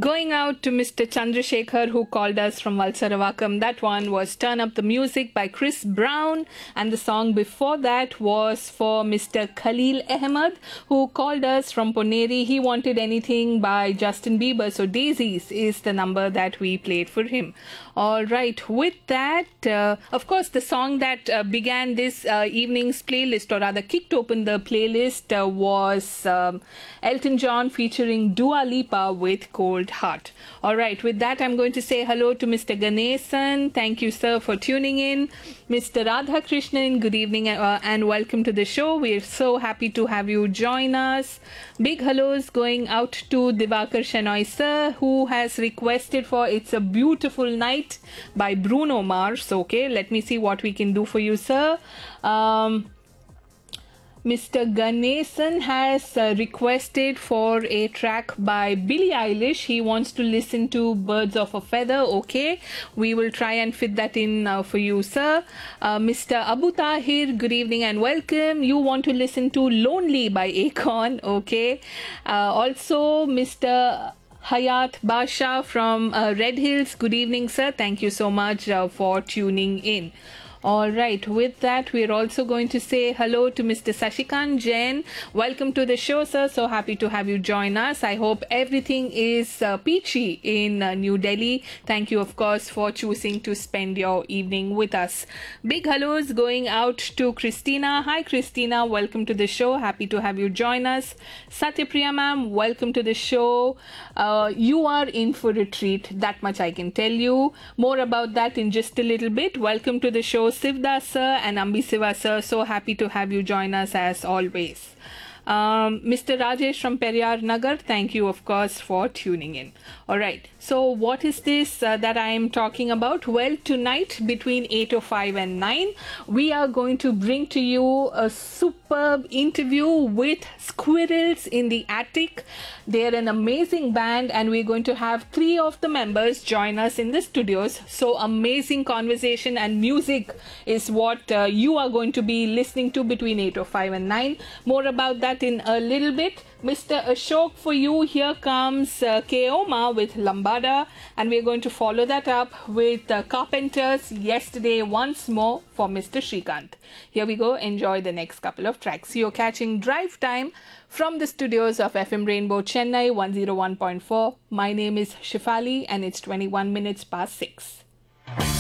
Going out to Mr. Chandrasekhar, who called us from Valsaravakam. That one was Turn Up the Music by Chris Brown. And the song before that was for Mr. Khalil Ahmed, who called us from Poneri. He wanted anything by Justin Bieber. So Daisies is the number that we played for him. All right. With that, of course, the song that began this evening's playlist, or rather kicked open the playlist, was Elton John featuring Dua Lipa with Cold Heart. All right, with that, I'm going to say hello to Mr. Ganesan. Thank you, sir, for tuning in. Mr. Radhakrishnan, good evening and welcome to the show. We're so happy to have you join us. Big hellos going out to Divakar Shenoy, sir, who has requested for It's a Beautiful Night by Bruno Mars. Okay, let me see what we can do for you, sir. Mr. Ganesan has requested for a track by Billie Eilish. He wants to listen to Birds of a Feather. Okay, we will try and fit that in for you, sir. Mr. Abu Tahir, good evening and welcome. You want to listen to Lonely by Akon. Okay. Also, Mr. Hayat Basha from Red Hills. Good evening, sir. Thank you so much for tuning in. All right, with that, we're also going to say hello to Mr. Sashikant Jain. Welcome to the show, sir. So happy to have you join us. I hope everything is peachy in New Delhi. Thank you, of course, for choosing to spend your evening with us. Big hellos going out to Christina. Hi, Christina. Welcome to the show. Happy to have you join us. Satyapriya ma'am, welcome to the show. You are in for a treat. That much I can tell you. More about that in just a little bit. Welcome to the show, Sivdas sir and Ambi Siva sir. So happy to have you join us as always. Mr. Rajesh from Periyar Nagar, thank you, of course, for tuning in. All right, so what is this that I am talking about? Well, tonight between 8:05 and 9, we are going to bring to you a superb interview with Squirrels in the Attic. They're an amazing band, and we're going to have 3 of the members join us in the studios. So amazing conversation and music is what you are going to be listening to between 8:05 and 9. More about that in a little bit. Mr. Ashok, for you, here comes Keoma with Lambada, and we're going to follow that up with Carpenters Yesterday once more for Mr. Shrikant. Here we go. Enjoy the next couple of tracks. You're catching Drive Time from the studios of FM Rainbow Chennai 101.4. My name is Shifali and it's 21 minutes past 6.